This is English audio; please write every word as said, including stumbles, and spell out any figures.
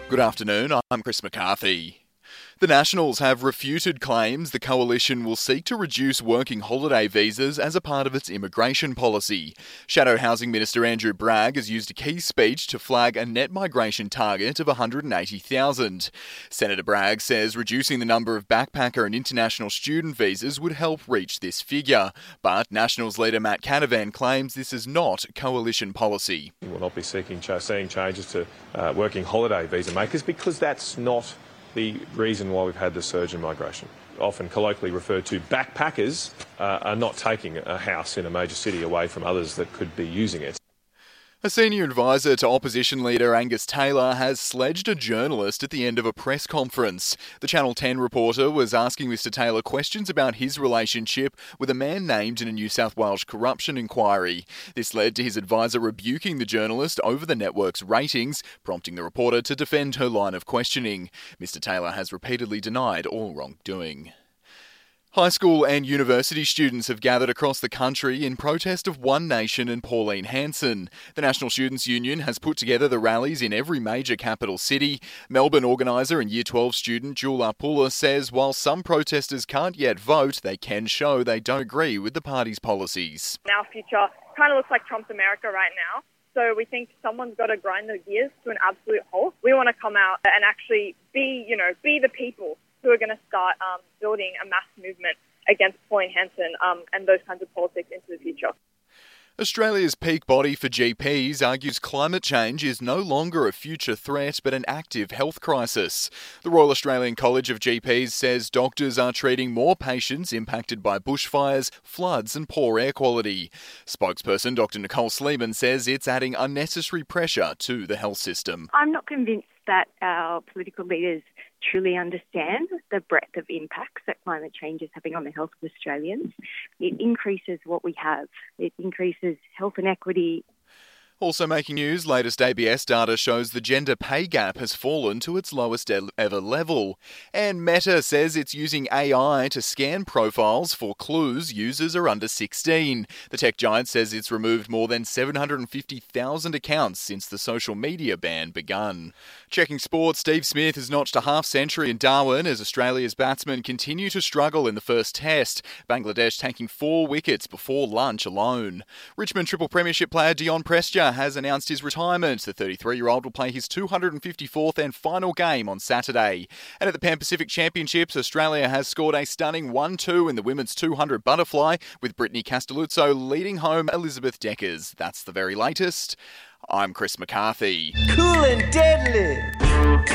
Good afternoon, I'm Chris McCarthy. The Nationals have refuted claims the coalition will seek to reduce working holiday visas as a part of its immigration policy. Shadow Housing Minister Andrew Bragg has used a key speech to flag a net migration target of one hundred eighty thousand. Senator Bragg says reducing the number of backpacker and international student visas would help reach this figure. But Nationals leader Matt Canavan claims this is not coalition policy. We will not be seeking seeing changes to uh, working holiday visa makers because that's not the reason why we've had the surge in migration. Often colloquially referred to, backpackers uh, are not taking a house in a major city away from others that could be using it. A senior advisor to opposition leader Angus Taylor has sledged a journalist at the end of a press conference. The Channel ten reporter was asking Mr Taylor questions about his relationship with a man named in a New South Wales corruption inquiry. This led to his advisor rebuking the journalist over the network's ratings, prompting the reporter to defend her line of questioning. Mr Taylor has repeatedly denied all wrongdoing. High school and university students have gathered across the country in protest of One Nation and Pauline Hanson. The National Students' Union has put together the rallies in every major capital city. Melbourne organiser and Year twelve student Jewel Arpula says while some protesters can't yet vote, they can show they don't agree with the party's policies. Our future kind of looks like Trump's America right now. So we think someone's got to grind their gears to an absolute halt. We want to come out and actually be, you know, be the people who are going to start um, building a mass movement against Pauline Hanson um, and those kinds of politics into the future. Australia's peak body for G Ps argues climate change is no longer a future threat but an active health crisis. The Royal Australian College of G Ps says doctors are treating more patients impacted by bushfires, floods and poor air quality. Spokesperson Doctor Nicole Sleeman says it's adding unnecessary pressure to the health system. I'm not convinced that our political leaders truly understand the breadth of impacts that climate change is having on the health of Australians. It increases what we have. It increases health inequity. Also making news, latest A B S data shows the gender pay gap has fallen to its lowest ever level. And Meta says it's using A I to scan profiles for clues users are under sixteen. The tech giant says it's removed more than seven hundred fifty thousand accounts since the social media ban begun. Checking sports, Steve Smith has notched a half-century in Darwin as Australia's batsmen continue to struggle in the first test, Bangladesh taking four wickets before lunch alone. Richmond Triple Premiership player Dion Prestia has announced his retirement. The thirty-three-year-old will play his two hundred fifty-fourth and final game on Saturday. And at the Pan Pacific Championships, Australia has scored a stunning one two in the women's two hundred butterfly, with Brittany Castelluzzo leading home Elizabeth Deckers. That's the very latest. I'm Chris McCarthy. Cool and deadly.